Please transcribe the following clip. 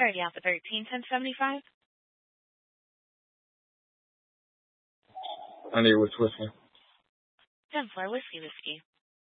Starting out the 13-10-75. Under which whiskey? 10-4 whiskey.